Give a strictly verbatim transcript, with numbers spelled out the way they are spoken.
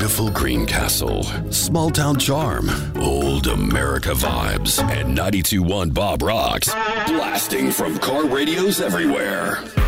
beautiful Greencastle, small town charm, old America vibes, and ninety-two point one Bob Rocks, blasting from car radios everywhere.